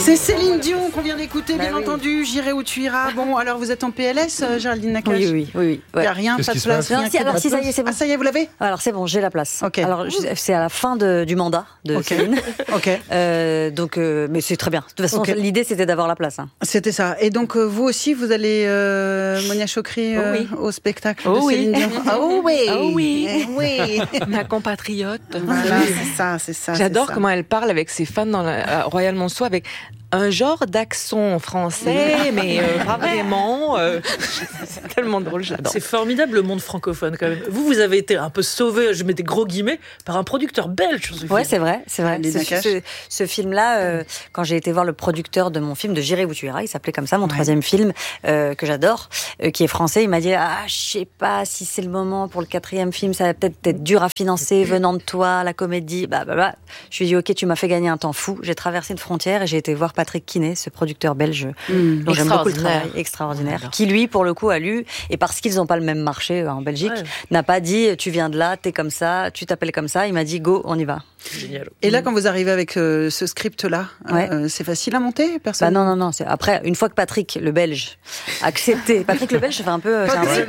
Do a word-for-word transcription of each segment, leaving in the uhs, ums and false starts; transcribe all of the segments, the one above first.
C'est Céline Dion qu'on vient d'écouter, bah bien oui. entendu. J'irai où tu iras. Bon, alors vous êtes en P L S, Géraldine Nakache? Oui, oui, oui. Il n'y a rien, Qu'est-ce pas de qui se place. passe Rien si, alors si, ça y est, c'est bon. Ah, ça y est, vous l'avez? Alors c'est bon, j'ai la place. Ok. Alors je, c'est à la fin de, du mandat de Ok. Céline. Ok. Euh, donc, euh, mais c'est très bien. De toute façon, Ok. l'idée c'était d'avoir la place. Hein. C'était ça. Et donc euh, vous aussi, vous allez, euh, Monia Chokri, euh, Oh oui. au spectacle Oh de oui. Céline Dion. Oh oui. Oh oui. Eh oui. Ma compatriote. Voilà, c'est ça, c'est ça. J'adore c'est ça. comment elle parle avec ses fans dans la, à Royal Monceau avec un genre d'accent français, mais euh, pas vraiment. Euh, c'est tellement drôle, j'adore. C'est formidable le monde francophone quand même. Vous, vous avez été un peu sauvé, je mets des gros guillemets, par un producteur belge sur ce Ouais, film. c'est vrai, c'est vrai. Les Ce, Nakache. ce, ce film-là, euh, quand j'ai été voir le producteur de mon film, de J'irai où tu iras, il s'appelait comme ça, mon Ouais. troisième film, euh, que j'adore, euh, qui est français, il m'a dit, ah, je sais pas si c'est le moment pour le quatrième film, ça va peut-être être dur à financer, venant de toi, la comédie, bah, bah, bah. Je lui ai dit, ok, tu m'as fait gagner un temps fou. J'ai traversé une frontière et j'ai été voir Patrick Kiné, ce producteur belge, Mmh. dont j'aime beaucoup le Extraordinaire. travail, extraordinaire, J'adore. qui lui, pour le coup, a lu, et parce qu'ils n'ont pas le même marché euh, en Belgique, Ouais. n'a pas dit, tu viens de là, t'es comme ça, tu t'appelles comme ça. Il m'a dit, go, on y va. Génial. Et là, quand vous arrivez avec euh, ce script-là, Ouais. euh, c'est facile à monter, Bah personne. non, non, non. C'est... Après, une fois que Patrick, le Belge, a accepté. Patrick, le Belge, ça fait un peu. C'est un peu...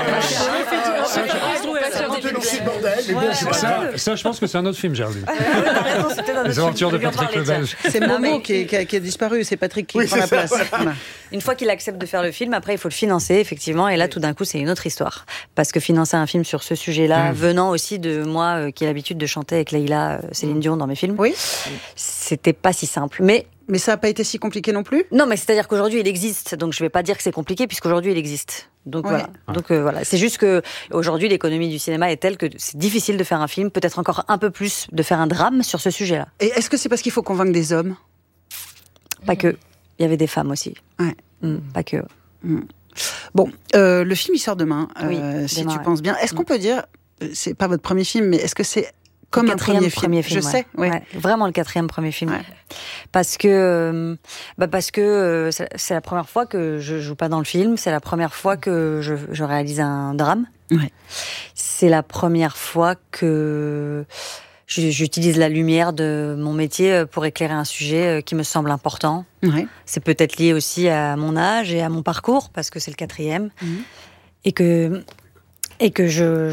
Ça, ça, je pense que c'est un autre film, Géraldine. C'était dans Les notre aventures de film. Je vais en Patrick le parler, Belge. C'est Non, Momo mais- qui, est, qui, a, qui a disparu, c'est Patrick qui Oui, prend la c'est ça, place. Voilà. Une fois qu'il accepte de faire le film, après, il faut le financer, effectivement. Et là, tout d'un coup, c'est une autre histoire. Parce que financer un film sur ce sujet-là, Mmh. venant aussi de moi, euh, qui ai l'habitude de chanter avec Leïla, euh, Céline Dion dans mes films, Oui, c'était pas si simple. Mais mais ça n'a pas été si compliqué non plus. non, mais c'est-à-dire qu'aujourd'hui, il existe. Donc, je vais pas dire que c'est compliqué, puisqu'aujourd'hui, il existe. Donc, Ouais. voilà. Donc, euh, voilà. C'est juste que aujourd'hui, l'économie du cinéma est telle que c'est difficile de faire un film, peut-être encore un peu plus de faire un drame sur ce sujet-là. Et est-ce que c'est parce qu'il faut convaincre des hommes? Pas que. Il y avait des femmes aussi. Ouais. Mm, pas que. Bon, euh, le film il sort demain, Oui, euh, si demain, tu ouais. penses bien. Est-ce qu'on peut dire, euh, c'est pas votre premier film, mais est-ce que c'est comme Le un quatrième premier film, premier film, Je ouais. sais, oui. Ouais, vraiment le quatrième premier film. Ouais. Parce que, euh, bah parce que euh, c'est c'est la première fois que je joue pas dans le film. C'est la première fois que je, je réalise un drame. Ouais. C'est la première fois que je- j'utilise la lumière de mon métier pour éclairer un sujet qui me semble important. Ouais. C'est peut-être lié aussi à mon âge et à mon parcours, parce que c'est le quatrième. Mhm. Et que, et que je,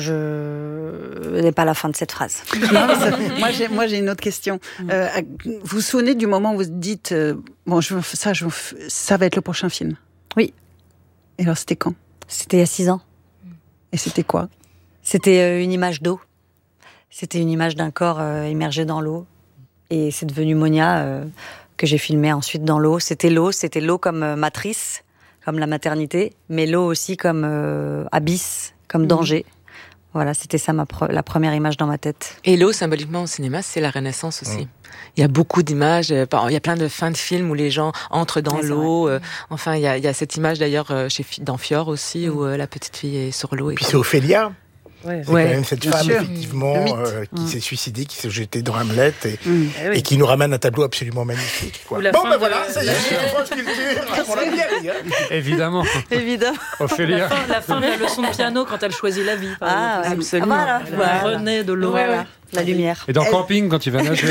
je n'ai pas la fin de cette phrase. Non, mais ça- moi, j'ai, moi, j'ai une autre question. Euh, vous vous souvenez du moment où vous dites, euh, bon, je, veux- ça, je, veux- ça va être le prochain film? Oui. Et alors, c'était quand? C'était il y a six ans. Et c'était quoi? C'était euh, une image d'eau. C'était une image d'un corps euh, immergé dans l'eau. Et c'est devenu Monia, euh, que j'ai filmé ensuite dans l'eau. C'était l'eau, c'était l'eau comme euh, matrice, comme la maternité, mais l'eau aussi comme euh, abysse, comme danger. Voilà, c'était ça ma pre- la première image dans ma tête. Et l'eau, symboliquement, au cinéma, c'est la Renaissance aussi. Il y a beaucoup d'images, euh, par- il y a plein de fins de films où les gens entrent dans Ouais, c'est l'eau. euh, enfin, il y, a, il y a cette image d'ailleurs euh, chez Fi- dans Fior aussi, où euh, la petite fille est sur l'eau. Et Puis comme- c'est Ophélia. Ouais. C'est Ouais, quand même cette bien femme, sûr. effectivement, Le mythe. euh, qui Mm. s'est suicidée, qui s'est jetée dans Hamlet et, Eh oui. et qui nous ramène un tableau absolument magnifique. Quoi. Ou la Bon, fin ben de- voilà, ça y est, c'est la France culture. On l'a bien dit, hein. Évidemment. Évidemment. La Ophélia. fin, la fin de la leçon de piano quand elle choisit la vie. Par Ah, exemple. ouais. Absolument. Ah, voilà. Elle Voilà. renaît de l'eau. Voilà. La lumière. Et dans Camping, quand il va nager.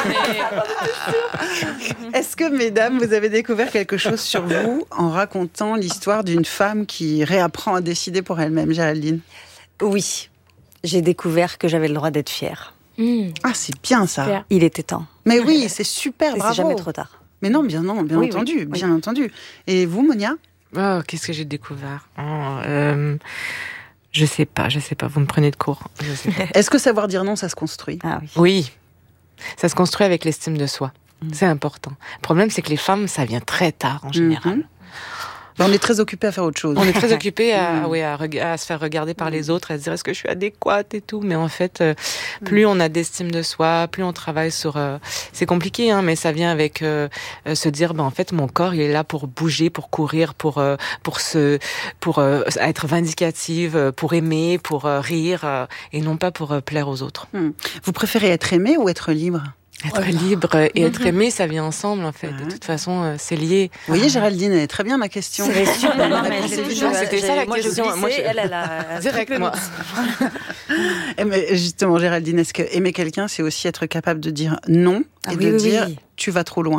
Est-ce que, mesdames, vous avez découvert quelque chose sur vous en racontant l'histoire d'une femme qui réapprend à décider pour elle-même, Géraldine? Oui, j'ai découvert que j'avais le droit d'être fière. Ah, c'est bien ça. Super. Il était temps. Mais oui, c'est super, Et bravo. c'est jamais trop tard. Mais non, bien non, bien Oui, oui, entendu, oui. bien entendu. Et vous, Monia? Oh, qu'est-ce que j'ai découvert oh, euh, Je sais pas, je sais pas. Vous me prenez de court. Je sais pas. Est-ce que savoir dire non, ça se construit? Ah oui. Oui, ça se construit avec l'estime de soi. C'est important. Le problème, c'est que les femmes, ça vient très tard en général. Mhm. Ben, on est très occupés à faire autre chose. On est très occupé à, Mm. ouais, à, reg- à se faire regarder par les autres, à se dire est-ce que je suis adéquate et tout. Mais en fait, euh, plus on a d'estime de soi, plus on travaille sur... euh, c'est compliqué, hein, mais ça vient avec euh, euh, se dire, ben, en fait, mon corps, il est là pour bouger, pour courir, pour, euh, pour, se, pour euh, être vindicative, euh, pour aimer, pour euh, rire, euh, et non pas pour euh, plaire aux autres. Hmm. Vous préférez être aimé ou être libre? Être libre et être aimé, ça vient ensemble, en fait. De toute façon, euh, c'est lié. Vous voyez, Géraldine, elle est très bien ma question. C'est super. Non, mais réponse j'ai- est j'ai- toujours- c'était j'ai- ça la moi, je question. glissais, Moi, je- elle, elle a Direct, moi. Eh, mais justement, Géraldine, est-ce que aimer quelqu'un, c'est aussi être capable de dire non Ah et oui, de oui, dire oui. tu vas trop loin là?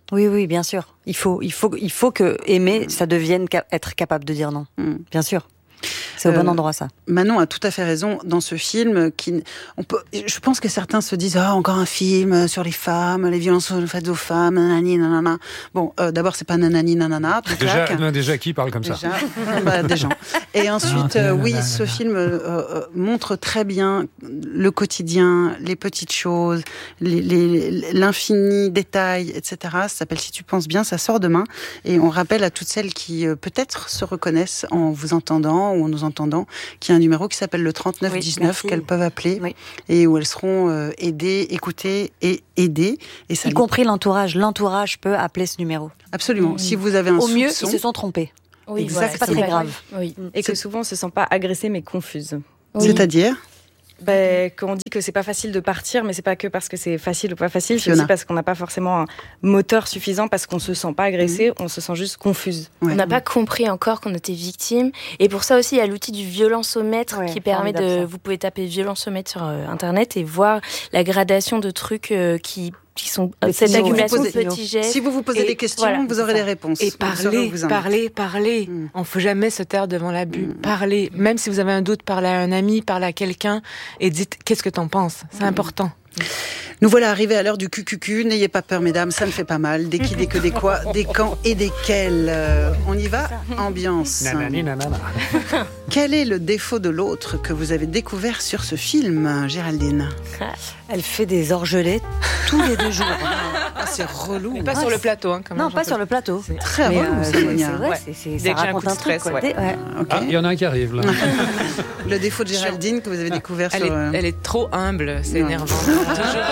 Oui, oui, bien sûr. Il faut, il faut, il faut que aimer, ça devienne ca- être capable de dire non. Mm. Bien sûr. C'est au Euh, bon endroit, ça. Manon a tout à fait raison dans ce film. Qui, on peut, je pense que certains se disent ah encore un film sur les femmes, les violences faites aux femmes, nanani nanana. Bon, euh, d'abord c'est pas nanani nanana. tout Déjà, claque. non, déjà, qui parle comme ça Déjà, bah, des gens. Et ensuite, Ah, euh, oui, nanana. ce film euh, euh, montre très bien le quotidien, les petites choses, les, les, l'infini détail, et cetera. Ça s'appelle Si tu penses bien, ça sort demain. Et on rappelle à toutes celles qui euh, peut-être se reconnaissent en vous entendant ou en nous entendant, qu'il y a un numéro qui s'appelle le trente-neuf dix-neuf Oui, qu'elles peuvent appeler Oui. et où elles seront euh, aidées, écoutées et aidées. Et ça Y compris l'entourage. L'entourage peut appeler ce numéro. absolument. Oui. Si vous avez un Au mieux, soupçon, ils se sont trompés. Oui, Exact, voilà, c'est pas c'est très grave. Oui. Et que souvent, on se sent pas agressée, mais confuse. Oui. c'est-à-dire Ben, quand on dit que c'est pas facile de partir, mais c'est pas que parce que c'est facile ou pas facile, c'est Fiona. aussi parce qu'on n'a pas forcément un moteur suffisant, parce qu'on se sent pas agressé, on se sent juste confuse. Ouais. On n'a pas compris encore qu'on était victime. Et pour ça aussi, il y a l'outil du violence-omètre Ouais, qui permet de... formidable, ça. Vous pouvez taper violence-omètre sur euh, Internet et voir la gradation de trucs euh, qui, qui sont... Des cette signaux, accumulation ouais. de petits gestes. Si vous vous posez Et des questions, voilà, vous c'est aurez ça. des réponses. Et Vous saurez où parler, vous en êtes. parler, parler. Mm. On ne faut jamais se taire devant l'abus. Mm. Parler. Même si vous avez un doute, parlez à un ami, parlez à quelqu'un et dites qu'est-ce que t'en penses. C'est important. Nous voilà arrivés à l'heure du Q Q Q. N'ayez pas peur, mesdames, ça ne fait pas mal. Des qui, des que, des quoi, des quand et des quels. Euh, on y va, ambiance. Nanani, nanana. Quel est le défaut de l'autre que vous avez découvert sur ce film, Géraldine? Elle fait des orgelets tous les deux jours. Ah, c'est relou. Mais pas Ouais, sur le c'est- plateau. Hein, quand même, Non, j'en pas peux sur le plateau. C'est Très Mais, relou, euh, ça, c'est- Monia. c'est- ouais, Ouais. c'est- c'est- Dès ça que j'ai un raconte coup de un truc, stress, quoi. ouais. Dès- ouais. Ok. Ah, il y en a un qui arrive, là. Le défaut de Géraldine que vous avez découvert Elle sur... est, euh, elle est trop humble, c'est Ouais. énervant. Toujours.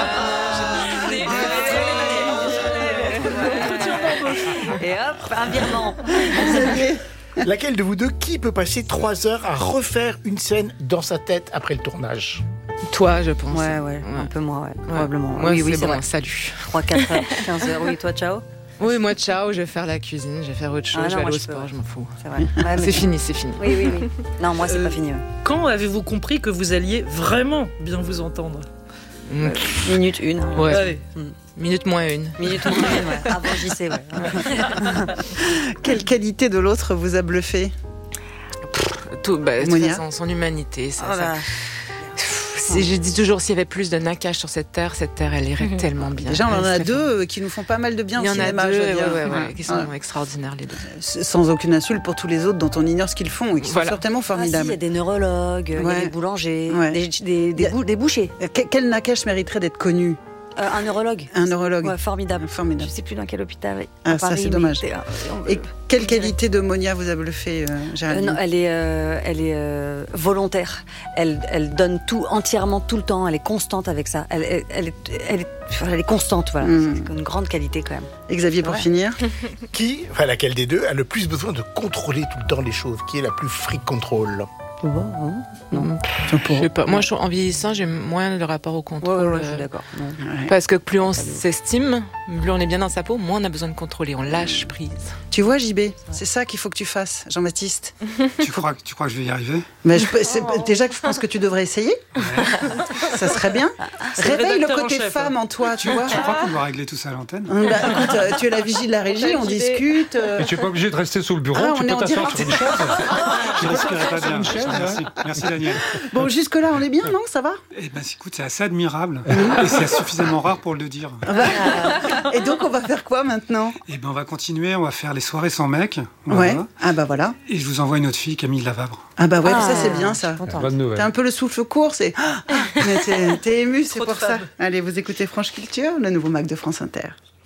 Et hop, un virement. Laquelle de vous deux, qui peut passer trois heures à refaire une scène dans sa tête après le tournage? Toi, je pense. Ouais, ouais, un peu moi, ouais, Ouais. probablement. Moi, oui, oui, c'est c'est bon, vrai. salut. trois, quatre heures, quinze heures. Oui, toi, ciao. Oui, moi, ciao, je vais faire la cuisine, je vais faire autre chose, Ah, je non, vais moi, aller au je peux, sport, ouais. je m'en fous. C'est vrai. Ouais, mais- C'est fini, c'est fini. Oui, oui, oui. Non, moi, c'est Euh, pas fini. ouais. Quand avez-vous compris que vous alliez vraiment bien vous entendre? Mm. Minute une. hein. Ouais. Allez. Minute moins une. Minute une, ouais. Avant J C, ouais. Quelle qualité de l'autre vous a bluffé? Tout, bah, de toute Monia. façon, son humanité. Ça, Oh ça- là. Pff, c'est- je dis toujours, s'il y avait plus de nacage sur cette terre, cette terre, elle irait Mhm. tellement bien. Déjà, on en Elle a serait deux euh, qui nous font pas mal de bien Il y au en a cinéma, deux je veux ouais, dire. ouais, ouais, Ouais. qui sont Ouais. extraordinaires, les deux. Sans aucune insulte pour tous les autres dont on ignore ce qu'ils font et qui Voilà. sont certainement Ah, si, il formidables. y a des neurologues, il y Ouais. a des boulangers, Ouais. des, des, des, Il y a- bou- des bouchers. Euh, que- Quel nakash mériterait d'être connu? Euh, un neurologue. Un neurologue. Ouais, formidable. Formidable. Je sais plus dans quel hôpital. Ah, à ça, Paris, c'est mais dommage. c'était un- on- Et quelle je dirais- qualité de Monia vous a bluffé, euh, Euh, Géraldine? non, elle est, euh, elle est euh, volontaire. Elle, elle donne tout entièrement, tout le temps. Elle est constante avec ça. Elle, elle, elle est, elle, est, elle est constante, voilà. Mm. C'est une grande qualité quand même. Et Xavier, pour Ouais. finir? Qui, enfin laquelle des deux, a le plus besoin de contrôler tout le temps les choses? Qui est la plus freak control? Je sais pas. Moi, je trouve, en vieillissant, j'ai moins le rapport au Ouais, contrôle. ouais, ouais, je suis euh, d'accord. Non. Ouais. Parce que plus on s'estime, plus on est bien dans sa peau, moins on a besoin de contrôler. On lâche prise. Tu vois, J B, c'est ça qu'il faut que tu fasses, Jean-Baptiste. Tu crois, que- tu crois que je vais y arriver? Mais je peux- c'est- déjà que je pense que tu devrais essayer. Ça serait bien. C'est le Réveille le rédacteur en côté chef, femme en toi, tu Tu, vois. tu crois qu'on doit régler tout ça à l'antenne? Bah, écoute, euh, tu es la vigie de la régie, on discute. euh, Et tu n'es pas obligé de rester sous le bureau, Ah, tu on est peux en t'asseoir direct. sur une chaise. Je respirais pas bien. une chaise, Merci, merci Daniel. Bon, jusque-là, on est bien, non? Ça va? Eh ben, écoute, c'est assez admirable. Et c'est suffisamment rare pour le dire. Et donc, on va faire quoi maintenant? Eh ben, on va continuer, on va faire les soirées sans mec. Ouais. Voilà. Ah bah voilà. Et je vous envoie une autre fille, Camille Lavavre. Ah bah ouais, Ah, ça c'est bien ça. je suis contente. Bonne nouvelle. T'as un peu le souffle court, c'est. Ah, mais t'es, t'es ému, c'est Trop de pour ça. femmes. Allez, vous écoutez Franche Culture, le nouveau Mac de France Inter.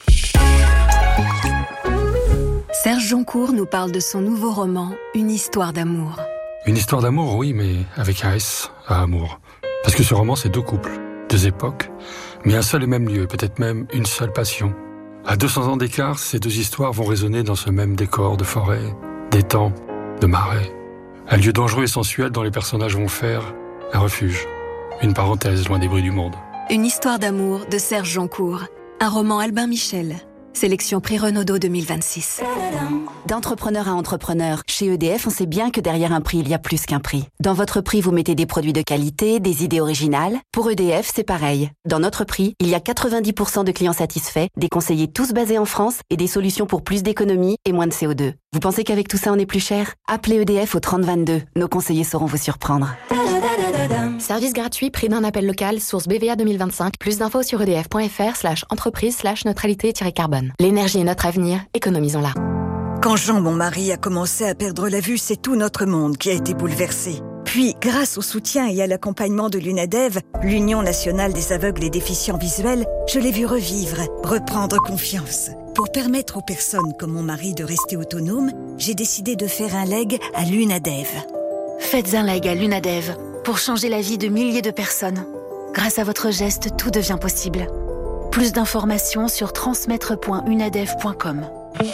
Serge Joncourt nous parle de son nouveau roman, Une histoire d'amour. Une histoire d'amour, oui, mais avec un S à amour. Parce que ce roman, c'est deux couples, deux époques, mais un seul et même lieu, peut-être même une seule passion. À deux cents ans d'écart, ces deux histoires vont résonner dans ce même décor de forêt, d'étang, de marais. Un lieu dangereux et sensuel dont les personnages vont faire un refuge, une parenthèse loin des bruits du monde. Une histoire d'amour de Serge Joncourt. Un roman Albin Michel. Sélection prix Renaudot deux mille vingt-six. D'entrepreneur à entrepreneur, chez E D F, on sait bien que derrière un prix, il y a plus qu'un prix. Dans votre prix, vous mettez des produits de qualité, des idées originales. Pour E D F, c'est pareil. Dans notre prix, il y a quatre-vingt-dix pour cent de clients satisfaits, des conseillers tous basés en France et des solutions pour plus d'économie et moins de C O deux. Vous pensez qu'avec tout ça, on est plus cher ? Appelez E D F au trente vingt-deux. Nos conseillers sauront vous surprendre. Service gratuit, prix d'un appel local, source B V A deux mille vingt-cinq. Plus d'infos sur edf.fr slash entreprise slash neutralité-carbone. L'énergie est notre avenir, économisons-la. Quand Jean, mon mari, a commencé à perdre la vue, c'est tout notre monde qui a été bouleversé. Puis, grâce au soutien et à l'accompagnement de l'UNADEV, l'Union nationale des aveugles et déficients visuels, je l'ai vu revivre, reprendre confiance. Pour permettre aux personnes comme mon mari de rester autonomes, j'ai décidé de faire un leg à l'UNADEV. Faites un leg à l'UNADEV pour changer la vie de milliers de personnes. Grâce à votre geste, tout devient possible. Plus d'informations sur transmettre point unadev point com.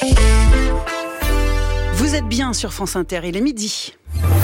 Vous êtes bien sur France Inter, il est midi.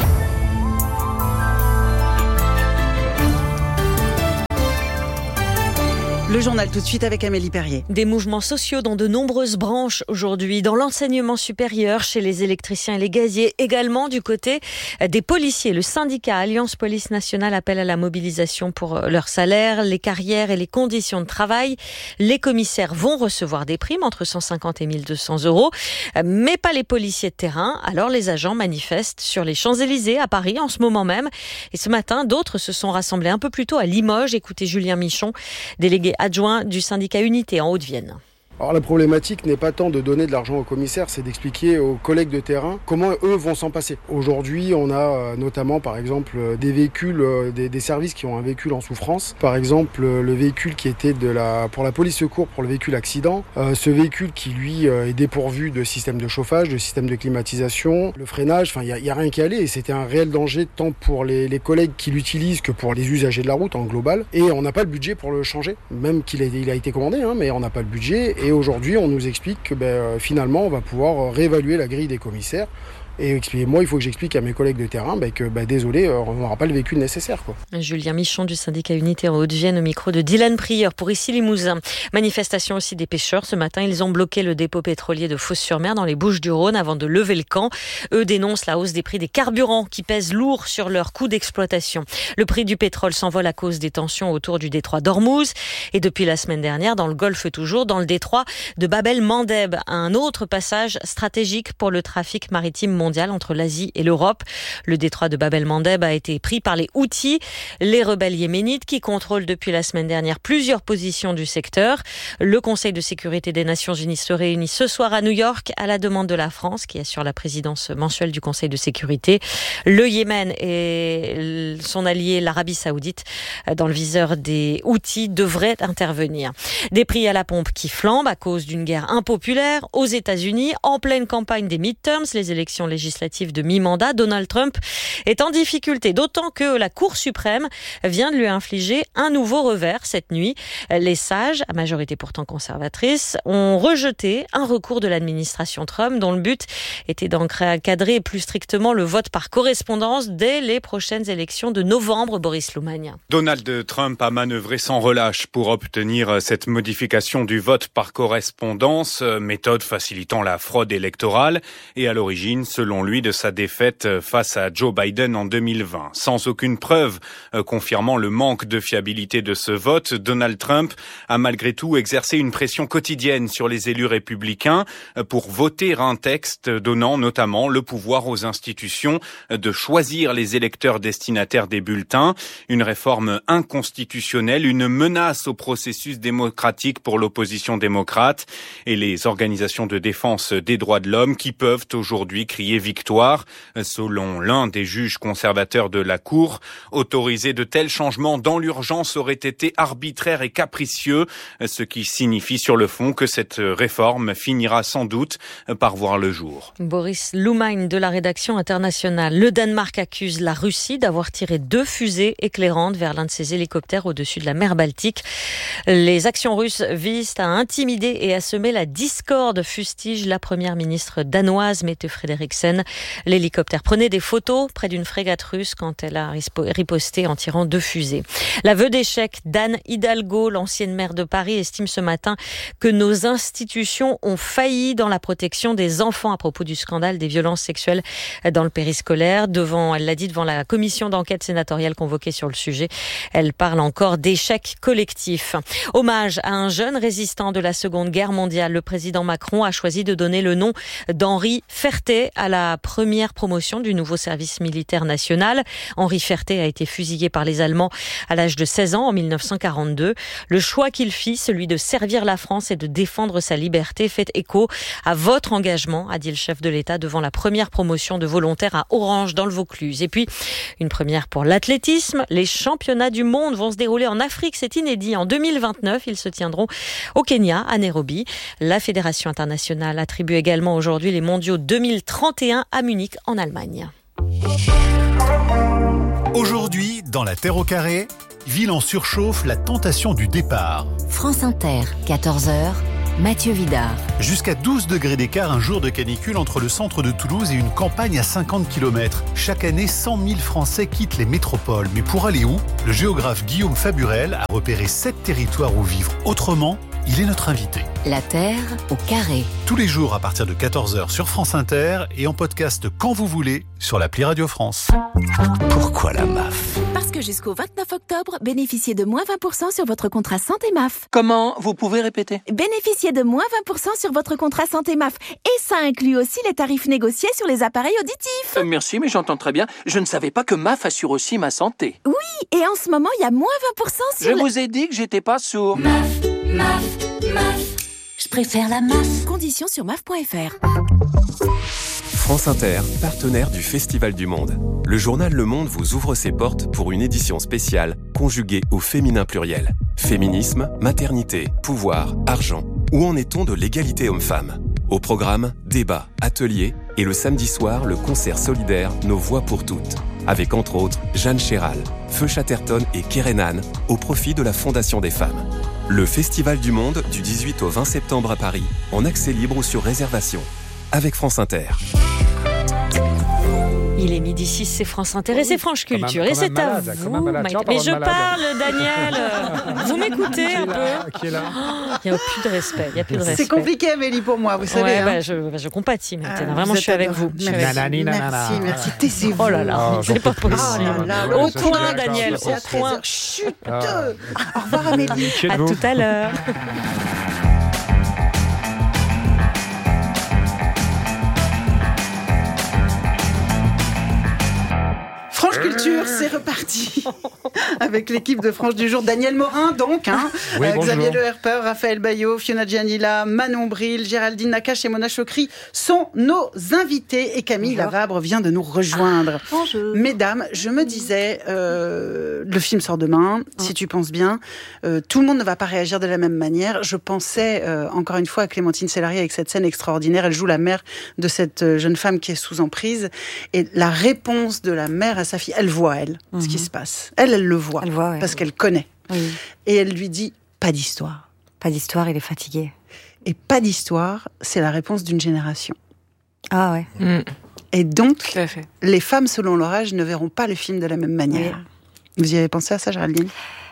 Le journal tout de suite avec Amélie Perrier. Des mouvements sociaux dans de nombreuses branches aujourd'hui, dans l'enseignement supérieur, chez les électriciens et les gaziers, également du côté des policiers. Le syndicat Alliance Police Nationale appelle à la mobilisation pour leur salaire, les carrières et les conditions de travail. Les commissaires vont recevoir des primes entre cent cinquante et mille deux cents euros, mais pas les policiers de terrain. Alors les agents manifestent sur les Champs-Élysées à Paris en ce moment même. Et ce matin, d'autres se sont rassemblés un peu plus tôt à Limoges. Écoutez Julien Michon, délégué adjoint du syndicat Unité en Haute-Vienne. Alors la problématique n'est pas tant de donner de l'argent aux commissaires, c'est d'expliquer aux collègues de terrain comment eux vont s'en passer. Aujourd'hui, on a euh, notamment par exemple euh, des véhicules, euh, des, des services qui ont un véhicule en souffrance. Par exemple, euh, le véhicule qui était de la, pour la police secours pour le véhicule accident. Euh, ce véhicule qui lui euh, est dépourvu de système de chauffage, de système de climatisation, le freinage, enfin il n'y a, a rien qui allait. Et c'était un réel danger tant pour les, les collègues qui l'utilisent que pour les usagers de la route en global. Et on n'a pas le budget pour le changer, même qu'il a, il a été commandé, hein, mais on n'a pas le budget. Et aujourd'hui, on nous explique que ben, finalement, on va pouvoir réévaluer la grille des commissaires. Et expliquez-moi, il faut que j'explique à mes collègues de terrain ben, que, ben, désolé, on n'aura pas le véhicule nécessaire, quoi. Julien Michon du syndicat Unité en Haute-Vienne au micro de Dylan Prieur pour Ici Limousin. Manifestation aussi des pêcheurs. Ce matin, ils ont bloqué le dépôt pétrolier de Fos-sur-Mer dans les Bouches-du-Rhône avant de lever le camp. Eux dénoncent la hausse des prix des carburants qui pèsent lourd sur leur coût d'exploitation. Le prix du pétrole s'envole à cause des tensions autour du détroit d'Ormuz. Et depuis la semaine dernière, dans le Golfe toujours, dans le détroit de Bab el-Mandeb, un autre passage stratégique pour le trafic maritime mondial entre l'Asie et l'Europe. Le détroit de Bab el-Mandeb a été pris par les Houthis, les rebelles yéménites qui contrôlent depuis la semaine dernière plusieurs positions du secteur. Le Conseil de sécurité des Nations Unies se réunit ce soir à New York à la demande de la France qui assure la présidence mensuelle du Conseil de sécurité. Le Yémen et son allié l'Arabie Saoudite dans le viseur des Houthis devraient intervenir. Des prix à la pompe qui flambent à cause d'une guerre impopulaire aux États-Unis en pleine campagne des midterms, les élections législative de mi-mandat. Donald Trump est en difficulté, d'autant que la Cour suprême vient de lui infliger un nouveau revers cette nuit. Les sages, à majorité pourtant conservatrice, ont rejeté un recours de l'administration Trump dont le but était d'encadrer plus strictement le vote par correspondance dès les prochaines élections de novembre. Boris Loumagne. Donald Trump a manœuvré sans relâche pour obtenir cette modification du vote par correspondance, méthode facilitant la fraude électorale et à l'origine, selon lui, de sa défaite face à Joe Biden en deux mille vingt. Sans aucune preuve euh, confirmant le manque de fiabilité de ce vote, Donald Trump a malgré tout exercé une pression quotidienne sur les élus républicains euh, pour voter un texte donnant notamment le pouvoir aux institutions euh, de choisir les électeurs destinataires des bulletins. Une réforme inconstitutionnelle, une menace au processus démocratique pour l'opposition démocrate et les organisations de défense des droits de l'homme qui peuvent aujourd'hui crier victoire. Selon l'un des juges conservateurs de la Cour, autoriser de tels changements dans l'urgence aurait été arbitraire et capricieux, ce qui signifie sur le fond que cette réforme finira sans doute par voir le jour. Boris Loumagne de la rédaction internationale. Le Danemark accuse la Russie d'avoir tiré deux fusées éclairantes vers l'un de ses hélicoptères au-dessus de la mer Baltique. Les actions russes visent à intimider et à semer la discorde, fustige la première ministre danoise Mette Frederiksen Tlemcen. L'hélicoptère prenait des photos près d'une frégate russe quand elle a riposté en tirant deux fusées. L'aveu d'échec d'Anne Hidalgo, l'ancienne maire de Paris, estime ce matin que nos institutions ont failli dans la protection des enfants à propos du scandale des violences sexuelles dans le périscolaire. Devant, elle l'a dit devant la commission d'enquête sénatoriale convoquée sur le sujet. Elle parle encore d'échec collectif. Hommage à un jeune résistant de la Seconde Guerre mondiale. Le président Macron a choisi de donner le nom d'Henri Fertet à la première promotion du nouveau service militaire national. Henri Fertet a été fusillé par les Allemands à l'âge de seize ans en mille neuf cent quarante-deux. Le choix qu'il fit, celui de servir la France et de défendre sa liberté, fait écho à votre engagement, a dit le chef de l'État devant la première promotion de volontaires à Orange dans le Vaucluse. Et puis, une première pour l'athlétisme. Les championnats du monde vont se dérouler en Afrique. C'est inédit. En deux mille vingt-neuf, ils se tiendront au Kenya, à Nairobi. La Fédération internationale attribue également aujourd'hui les mondiaux deux mille trente et un à Munich, en Allemagne. Aujourd'hui, dans La Terre au carré, ville en surchauffe, la tentation du départ. France Inter, quatorze heures, Mathieu Vidard. Jusqu'à douze degrés d'écart, un jour de canicule entre le centre de Toulouse et une campagne à cinquante kilomètres. Chaque année, cent mille Français quittent les métropoles. Mais pour aller où ? Le géographe Guillaume Faburel a repéré sept territoires où vivre autrement. Il est notre invité. La Terre au carré. Tous les jours à partir de quatorze heures sur France Inter et en podcast quand vous voulez sur l'appli Radio France. Pourquoi la M A F ? Parce que jusqu'au vingt-neuf octobre, bénéficiez de moins vingt pour cent sur votre contrat santé M A F. Comment ? Vous pouvez répéter ? Bénéficiez de moins vingt pour cent sur votre contrat santé M A F. Et ça inclut aussi les tarifs négociés sur les appareils auditifs. Euh, merci, mais j'entends très bien. Je ne savais pas que M A F assure aussi ma santé. Oui, et en ce moment, il y a moins vingt pour cent sur... Je le... vous ai dit que j'étais pas sourd. M A F, M A F, M A F. Je préfère la M A F. Conditions sur M A F point F R. France Inter, partenaire du Festival du Monde. Le journal Le Monde vous ouvre ses portes pour une édition spéciale conjuguée au féminin pluriel. Féminisme, maternité, pouvoir, argent. Où en est-on de l'égalité homme-femme ? Au programme, débats, ateliers et le samedi soir, le concert solidaire Nos Voix pour toutes. Avec entre autres Jeanne Chéral, Feu Chatterton et Kerenan au profit de la Fondation des femmes. Le Festival du Monde du dix-huit au vingt septembre à Paris, en accès libre ou sur réservation. Avec France Inter. Il est midi six, c'est France Inter et c'est Franche Culture. Comme un, et c'est malade, à vous, Maïté. Mais je malade. parle, Daniel. Vous m'écoutez un peu ? Qui est là ? Il n'y a plus de respect. Il y a plus de respect. C'est compliqué, Amélie, pour moi, vous savez. Ouais, hein. bah, je, bah, je compatis, Maïté. Ah, Vraiment, je suis avec vous. Merci, merci, merci, merci. Taisez-vous. Oh là là, Oh, c'est pas peux plus. possible. Oh là là, Au le point, point, Daniel, au point. Chut. Ah. Au revoir, Amélie. À tout à l'heure. Franche Culture, c'est reparti avec l'équipe de Franche du Jour. Daniel Morin, donc, hein, Oui, euh, Xavier bonjour. Le Herper, Raphaël Bayot, Fiona Gianilla, Manon Bril, Géraldine Nakache et Mona Chokri sont nos invités. Et Camille Bonjour. Lavabre vient de nous rejoindre. Bonjour. Mesdames, je me disais, euh, le film sort demain, si tu penses bien. Euh, tout le monde ne va pas réagir de la même manière. Je pensais, euh, encore une fois, à Clémentine Célari avec cette scène extraordinaire. Elle joue la mère de cette jeune femme qui est sous emprise. Et la réponse de la mère à sa fille, elle voit, elle, mm-hmm. ce qui se passe. Elle, elle le voit, elle voit ouais. parce qu'elle connaît. Oui. Et elle lui dit, pas d'histoire. Pas d'histoire, il est fatigué. Et pas d'histoire, c'est la réponse d'une génération. Ah ouais. Mm. Et donc, les femmes, selon leur âge, ne verront pas le film de la même manière. Oui. Vous y avez pensé à ça, Géraldine ?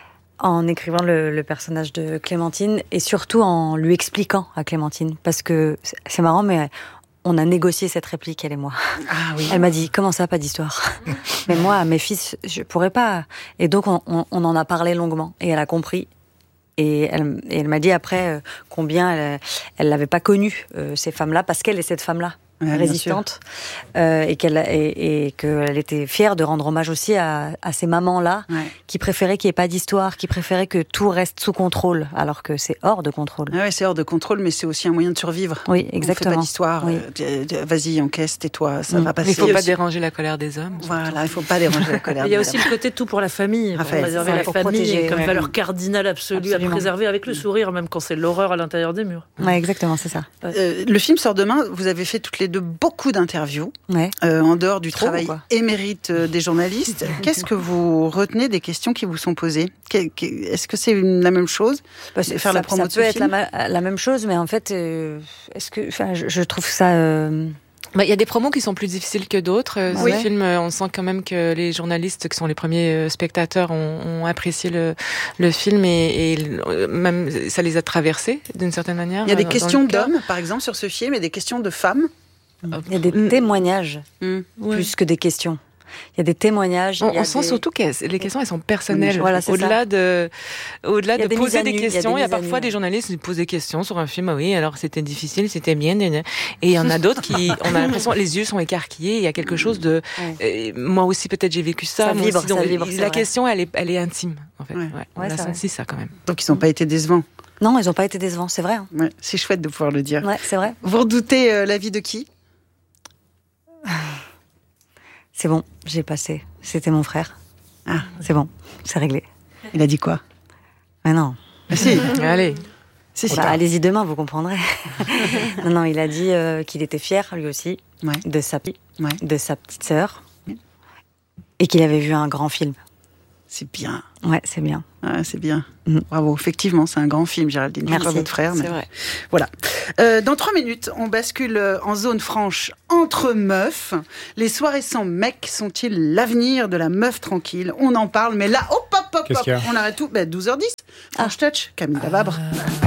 En écrivant le, le personnage de Clémentine, et surtout en lui expliquant à Clémentine. Parce que c'est marrant, mais... on a négocié cette réplique, elle et moi. Ah, oui. Elle m'a dit, comment ça, pas d'histoire ? Mais moi, mes fils, je pourrais pas. Et donc, on, on, on en a parlé longuement. Et elle a compris. Et elle, et elle m'a dit après euh, combien elle, elle l'avait pas connue, euh, ces femmes-là, parce qu'elle est cette femme-là. Ouais, résistante euh, et qu'elle et, et qu'elle était fière de rendre hommage aussi à, à ces mamans-là ouais. qui préféraient qu'il n'y ait pas d'histoire, qui préféraient que tout reste sous contrôle, alors que c'est hors de contrôle. Ah ouais, c'est hors de contrôle, mais c'est aussi un moyen de survivre. Oui, exactement. On fait pas d'histoire. Oui. Euh, vas-y, encaisse, tais-toi, ça mmh. va passer. Il ne faut pas aussi. déranger la colère des hommes. Voilà, il ne faut pas déranger la colère. Il y a aussi le côté tout pour la famille, pour préserver la famille, protéger, comme ouais. valeur cardinale absolue Absolument. à préserver avec le sourire, même quand c'est l'horreur à l'intérieur des murs. Ouais, exactement, c'est ça. Euh, le film sort demain. Vous avez fait toutes les deux beaucoup d'interviews. Ouais. Euh, en dehors du Trop, travail quoi. émérite euh, des journalistes. Qu'est-ce que vous retenez des questions qui vous sont posées ? Est-ce que c'est une, la même chose bah, c'est, faire ça, la promo ça de peut être la, la même chose, mais en fait, euh, est-ce que, enfin, je, je trouve ça euh, Bah, il y a des promos qui sont plus difficiles que d'autres. Euh, oui. Ce film, on sent quand même que les journalistes, qui sont les premiers spectateurs, ont, ont apprécié le, le film et, et même ça les a traversés d'une certaine manière. Il y a des questions d'hommes, par exemple, sur ce film, et des questions de femmes. Il y a des mmh. témoignages, mmh. plus ouais. que des questions. Il y a des témoignages. On, il y a on des... sent surtout que les questions, elles sont personnelles. Voilà, c'est au-delà ça. de, au-delà de des poser des nu, questions, il y a, des il y a parfois des journalistes qui posent des questions sur un film. Ah oui, alors c'était difficile, c'était bien. Et il y en a d'autres qui, on a l'impression, les yeux sont écarquillés. Il y a quelque chose de. Euh, moi aussi, peut-être, j'ai vécu ça. Ça moi vibre, aussi, donc, ça vibre. La question, elle est, elle est intime, en fait. Ouais. Ouais, on ouais, a senti vrai. ça quand même. Donc, ils n'ont pas été décevants. Non, ils n'ont pas été décevants, c'est vrai. Hein. Ouais, c'est chouette de pouvoir le dire. Ouais, c'est vrai. Vous redoutez euh, l'avis de qui? C'est bon, j'ai passé. C'était mon frère. Ah, c'est bon, c'est réglé. Il a dit quoi? Mais non. Ah, si. Allez. Si, si, bah, allez-y demain, vous comprendrez. non, non, il a dit euh, qu'il était fier, lui aussi, ouais. de, sa, ouais. de sa petite sœur, ouais. et qu'il avait vu un grand film. C'est bien. Ouais, c'est bien. Ah, c'est bien. Mmh. Bravo. Effectivement, c'est un grand film, Géraldine. Merci. Pas votre frère, mais c'est vrai. Voilà. Euh, dans trois minutes, on bascule en zone franche entre meufs. Les soirées sans mec sont-ils l'avenir de la meuf tranquille? On en parle, mais là, hop, hop, hop, hop, on arrête tout. Ben, douze heures dix. Franche ah. touch, Camille Lavabre.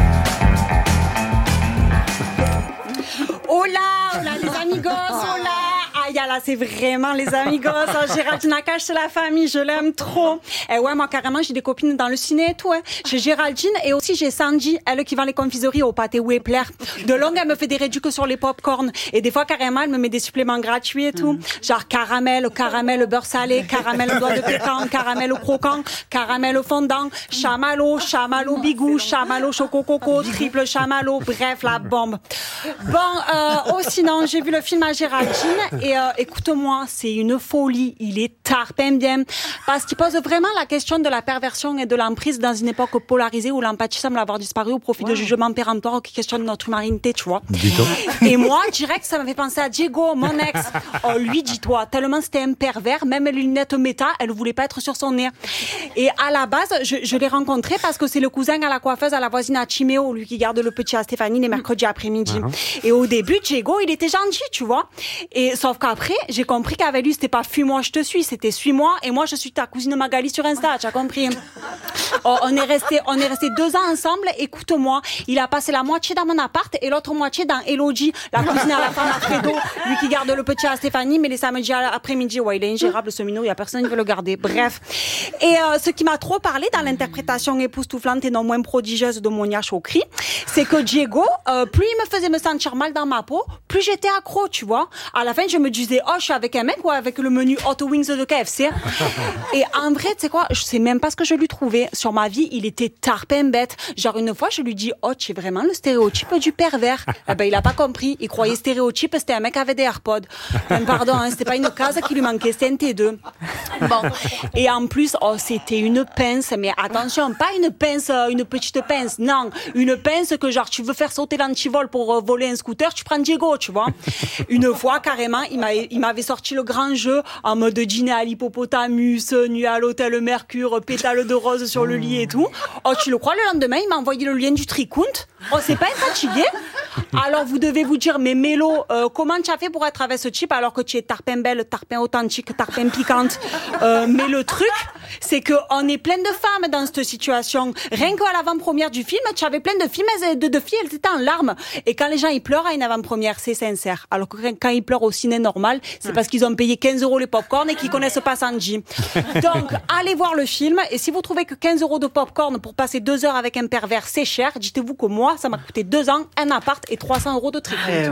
Oh là, oh là, les amigos, oh là. Aïe, là, c'est vraiment les amigos. Oh, Géraldine Nakache, c'est la famille, je l'aime trop. Et ouais, moi, carrément, j'ai des copines dans le ciné et tout. Hein. J'ai Géraldine et aussi j'ai Sandy, elle qui vend les confiseries au pâté Wepler. De longue, elle me fait des réducs sur les pop-corn. Et des fois, carrément, elle me met des suppléments gratuits et tout. Mmh. Genre caramel, caramel beurre salé, caramel doigt de pécan, caramel croquant, caramel fondant, chamallow, chamallow bigou, chamallow choco coco, triple chamallow. Bref, la bombe. Bon, euh, oh, sinon, j'ai vu le film à Géraldine et euh, écoute-moi, c'est une folie. Il est tarpendien parce qu'il pose vraiment la question de la perversion et de l'emprise dans une époque polarisée où l'empathie semble avoir disparu au profit wow. de jugements péremptoires qui questionnent notre humanité, tu vois. Et moi, direct, ça m'avait pensé à Diego, mon ex. Oh, lui, dis-toi, tellement c'était un pervers, même les lunettes méta, elle voulait pas être sur son nez. Et à la base, je, je l'ai rencontré parce que c'est le cousin à la coiffeuse, à la voisine à Chiméo, lui qui garde le petit à Stéphanie les mercredis après-midi. Uh-huh. Et au début, Diego, il était gentil, tu vois. Et sauf qu'après, j'ai compris qu'avec lui, c'était pas fuis-moi, je te suis, c'était suis-moi et moi, je suis ta cousine Magali sur Insta, tu as compris. Oh, on est resté, on est resté deux ans ensemble. Écoute-moi, il a passé la moitié dans mon appart et l'autre moitié dans Elodie, la cousine à la femme à Fredo, lui qui garde le petit à Stéphanie, mais les samedis après-midi, ouais, il est ingérable ce minot, il y a personne qui veut le garder. Bref. Et euh, ce qui m'a trop parlé dans l'interprétation époustouflante et non moins prodigieuse de Monia Chokri, c'est que Diego, euh, plus il me faisait me sentir mal dans ma peau, plus j'étais accro, tu vois. À la fin, je me disais, oh, je suis avec un mec ou avec le menu Hot Wings de K F C. Et en vrai, tu sais quoi, je sais même pas ce que je lui trouvais. Sur ma vie, il était tarpin bête. Genre, une fois, je lui dis, oh, tu es vraiment le stéréotype du pervers. Eh ben, il a pas compris. Il croyait stéréotype, c'était un mec avec des AirPods. Même pardon, hein, c'était pas une case qui lui manquait, c'était un T deux. Bon. Et en plus, oh, c'était une pince. Mais attention, pas une pince, une petite pince. Non, une pince que genre, tu veux faire sauter l'antivol pour euh, voler un scooter, tu prends Diego, tu vois. Une fois, carrément, il m'avait, il m'avait sorti le grand jeu en mode dîner à l'hippopotamus, nuit à l'hôtel Mercure, pétale de rose sur le lit et tout. Oh, tu le crois, le lendemain, il m'a envoyé le lien du tricount. Oh, c'est pas fatigué. Alors, vous devez vous dire, mais Mélo, euh, comment tu as fait pour être avec ce type alors que tu es tarpin belle, tarpin authentique, tarpin piquante? Euh, mais le truc, c'est que on est plein de femmes dans cette situation. Rien qu'à l'avant-première du film, tu avais plein de filles, de, de filles, elles étaient en larmes. Et quand les gens, ils pleurent à une avant-première, c'est sincère. Alors que quand ils pleurent au ciné normal, c'est parce qu'ils ont payé quinze euros les pop-corn et qu'ils connaissent pas Sanji. Donc, allez voir le film. Et si vous trouvez que quinze euros de pop-corn pour passer deux heures avec un pervers, c'est cher, dites-vous que moi, ça m'a coûté deux ans, un appart et trois cents euros de tricot. Eh ouais.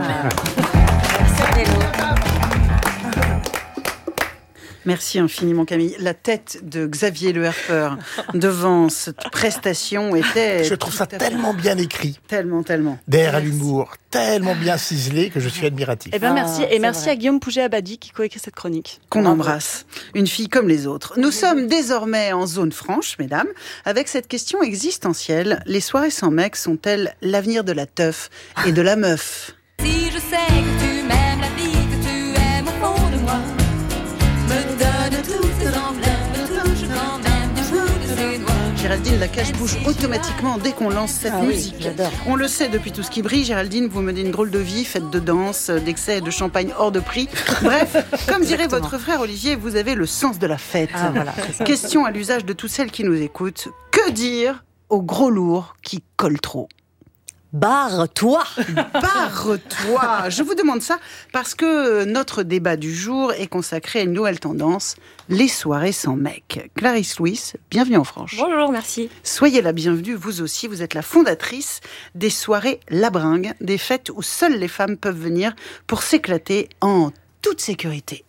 Merci infiniment Camille. La tête de Xavier Le Herper devant cette prestation était... Je trouve ça tellement bien écrit. Tellement, tellement. Derrière l'humour, tellement bien ciselé que je suis admiratif. Eh bien, merci. Ah, et merci vrai. à Guillaume Pouget-Abadi qui coécrit cette chronique. Qu'on embrasse. Une fille comme les autres. Nous sommes désormais en zone franche, mesdames, avec cette question existentielle. Les soirées sans mec sont-elles l'avenir de la teuf et de la meuf? Si je sais que tu m'aimes, la vie que tu aimes au fond de moi me donne toutes tes emblèmes, me touche quand même du bout de ses doigts. Géraldine, la cage bouge automatiquement dès qu'on lance cette Ah oui, musique. j'adore. On le sait depuis tout ce qui brille, Géraldine, vous menez une drôle de vie, faite de danse, d'excès et de champagne hors de prix. Bref, comme dirait Exactement. votre frère Olivier, vous avez le sens de la fête. Ah, voilà, c'est ça. Question à l'usage de toutes celles qui nous écoutent. Que dire aux gros lourds qui collent trop ? Barre-toi. Barre-toi. Je vous demande ça parce que notre débat du jour est consacré à une nouvelle tendance, les soirées sans mec. Clarisse Louis, bienvenue en France. Bonjour, merci. Soyez la bienvenue, vous aussi. Vous êtes la fondatrice des soirées La Bringue, des fêtes où seules les femmes peuvent venir pour s'éclater en toute sécurité.